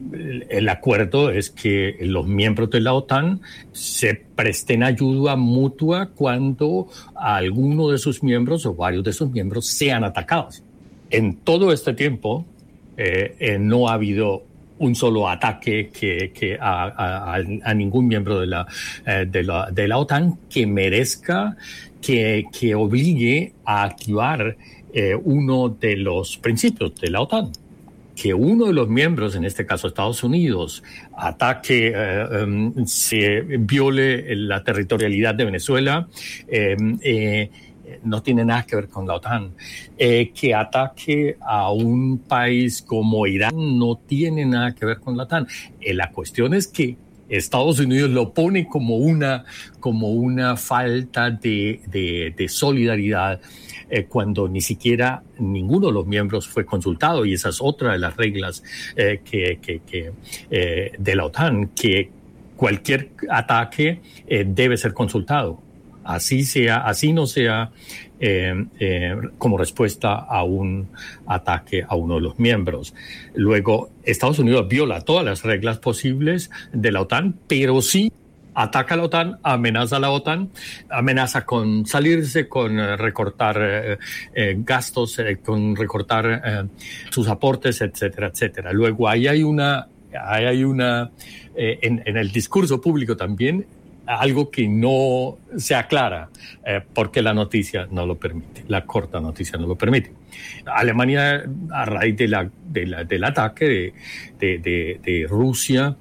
el acuerdo es que los miembros de la OTAN se presten ayuda mutua cuando alguno de sus miembros o varios de sus miembros sean atacados. En todo este tiempo eh, eh, no ha habido un solo ataque que, que a, a, a ningún miembro de la, eh, de la, de la OTAN que merezca, que, que obligue a activar eh, uno de los principios de la OTAN. Que uno de los miembros, en este caso Estados Unidos, ataque, eh, um, se viole la territorialidad de Venezuela, eh, eh, no tiene nada que ver con la OTAN. Eh, que ataque a un país como Irán no tiene nada que ver con la OTAN. Eh, la cuestión es que Estados Unidos lo pone como una, como una falta de, de, de solidaridad eh, cuando ni siquiera ninguno de los miembros fue consultado, y esa es otra de las reglas eh, que, que, que, eh, de la OTAN, que cualquier ataque eh, debe ser consultado. Así sea, así no sea eh, eh, como respuesta a un ataque a uno de los miembros. Luego, Estados Unidos viola todas las reglas posibles de la OTAN, pero sí ataca a la OTAN, amenaza a la OTAN, amenaza con salirse, con eh, recortar eh, eh, gastos, eh, con recortar eh, sus aportes, etcétera, etcétera. Luego, ahí hay una, ahí hay una eh, en, en el discurso público también, algo que no se aclara eh, porque la noticia no lo permite, la corta noticia no lo permite. Alemania, a raíz de la, de la, del ataque de, de, de, de Rusia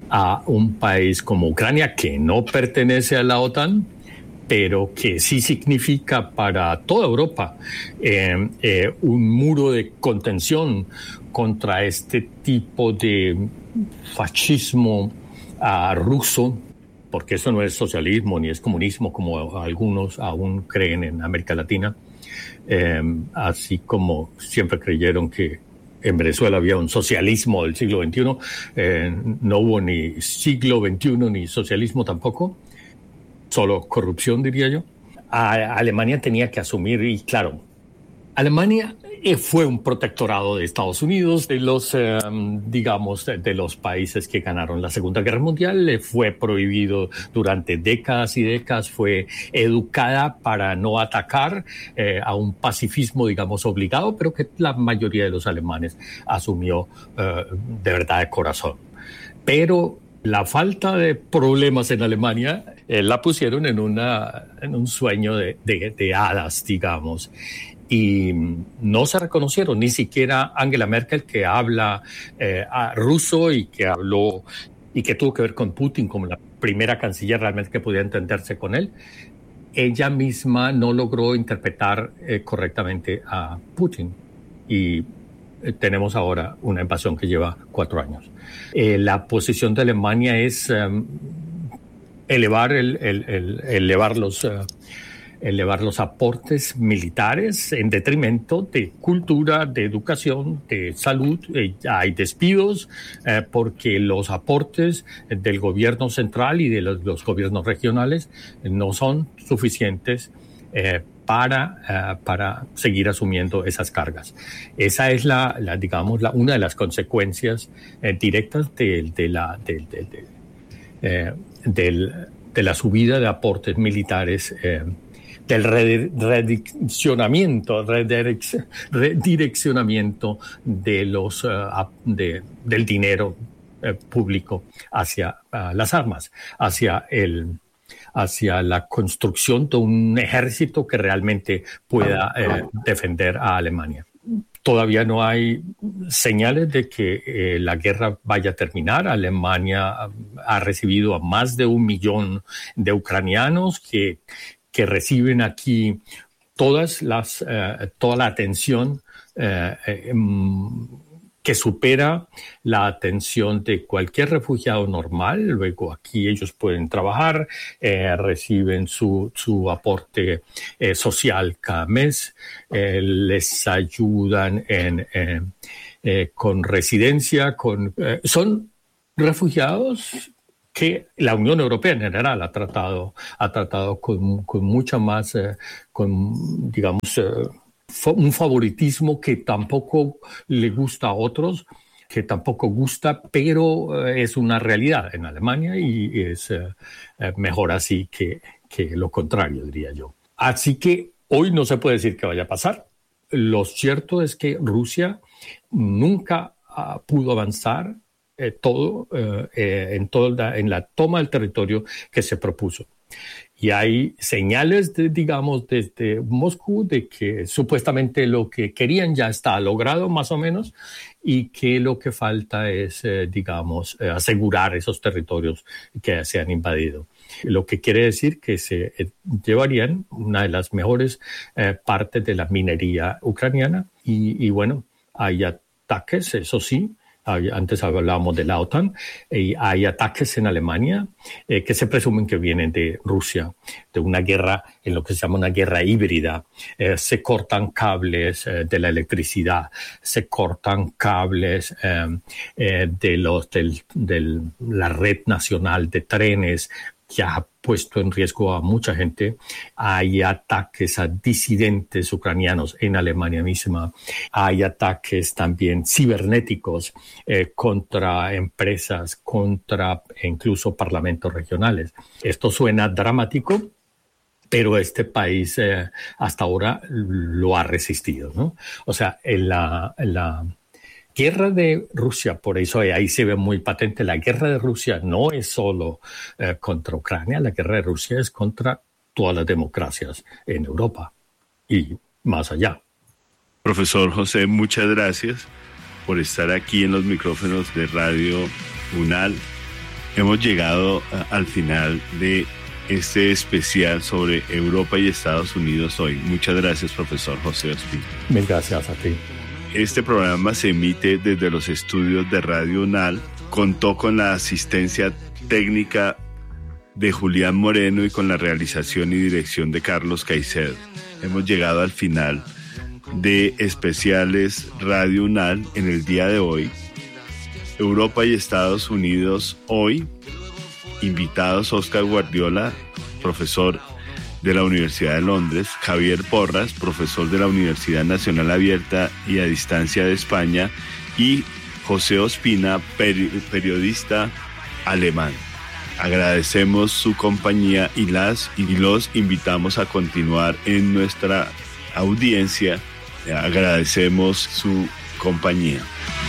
a un país como Ucrania, que no pertenece a la OTAN, pero que sí significa para toda Europa eh, eh, un muro de contención contra este tipo de fascismo uh, ruso, porque eso no es socialismo ni es comunismo como algunos aún creen en América Latina, eh, así como siempre creyeron que en Venezuela había un socialismo del siglo veintiuno, eh, no hubo ni siglo veintiuno ni socialismo tampoco, solo corrupción, diría yo. A Alemania tenía que asumir, y claro, Alemania fue un protectorado de Estados Unidos, de los, eh, digamos, de, de los países que ganaron la Segunda Guerra Mundial. Le fue prohibido durante décadas y décadas, fue educada para no atacar, eh, a un pacifismo, digamos, obligado, pero que la mayoría de los alemanes asumió eh, de verdad de corazón. Pero la falta de problemas en Alemania eh, la pusieron en, una, en un sueño de, de, de hadas, digamos. Y no se reconocieron, ni siquiera Angela Merkel, que habla eh, ruso y que habló y que tuvo que ver con Putin como la primera canciller realmente que podía entenderse con él. Ella misma no logró interpretar eh, correctamente a Putin, y eh, tenemos ahora una invasión que lleva cuatro años. Eh, la posición de Alemania es um, elevar, el, el, el, elevar los... Uh, elevar los aportes militares en detrimento de cultura, de educación, de salud. Eh, hay despidos eh, porque los aportes del gobierno central y de los, los gobiernos regionales no son suficientes eh, para, uh, para seguir asumiendo esas cargas. Esa es la, la digamos, la, una de las consecuencias eh, directas de, de, la, de, de, de, eh, del, de la subida de aportes militares, eh, del redireccionamiento, redireccionamiento de los, uh, de, del dinero uh, público hacia uh, las armas, hacia, el, hacia la construcción de un ejército que realmente pueda uh, defender a Alemania. Todavía no hay señales de que eh, la guerra vaya a terminar. Alemania ha recibido a más de un millón de ucranianos que, que reciben aquí todas las, eh, toda la atención eh, eh, que supera la atención de cualquier refugiado normal. Luego aquí ellos pueden trabajar, eh, reciben su, su aporte eh, social cada mes, eh, les ayudan en, eh, eh, con residencia, con, eh, son refugiados que la Unión Europea en general ha tratado, ha tratado con, con mucha más, eh, con, digamos, eh, un favoritismo que tampoco le gusta a otros, que tampoco gusta, pero es una realidad en Alemania y es eh, mejor así que, que lo contrario, diría yo. Así que hoy no se puede decir que vaya a pasar. Lo cierto es que Rusia nunca uh, pudo avanzar eh, todo, eh, en, toda, en la toma del territorio que se propuso. Y hay señales, de, digamos, desde Moscú de que supuestamente lo que querían ya está logrado más o menos y que lo que falta es, eh, digamos, eh, asegurar esos territorios que se han invadido. Lo que quiere decir que se eh, llevarían una de las mejores eh, partes de la minería ucraniana y, y bueno, hay ataques, eso sí. Antes hablábamos de la OTAN, y hay ataques en Alemania eh, que se presumen que vienen de Rusia, de una guerra, en lo que se llama una guerra híbrida. Eh, se cortan cables eh, de la electricidad, se cortan cables eh, eh, de los del, del, la red nacional de trenes, que ha puesto en riesgo a mucha gente. Hay ataques a disidentes ucranianos en Alemania misma. Hay ataques también cibernéticos eh, contra empresas, contra incluso parlamentos regionales. Esto suena dramático, pero este país eh, hasta ahora lo ha resistido, ¿no? O sea, en la... En la guerra de Rusia, por eso ahí se ve muy patente, la guerra de Rusia no es solo eh, contra Ucrania, la guerra de Rusia es contra todas las democracias en Europa y más allá. Profesor José, muchas gracias por estar aquí en los micrófonos de Radio UNAL. Hemos llegado a, al final de este especial sobre Europa y Estados Unidos hoy. Muchas gracias, profesor José Ospina. Mil gracias a ti. Este programa se emite desde los estudios de Radio UNAL. Contó con la asistencia técnica de Julián Moreno y con la realización y dirección de Carlos Caicedo. Hemos llegado al final de especiales Radio UNAL en el día de hoy. Europa y Estados Unidos hoy. Invitados Óscar Guardiola, profesor de la Universidad de Londres, Javier Porras, profesor de la Universidad Nacional Abierta y a Distancia de España, y José Ospina, peri- periodista alemán. Agradecemos su compañía y las y los invitamos a continuar en nuestra audiencia. Agradecemos su compañía.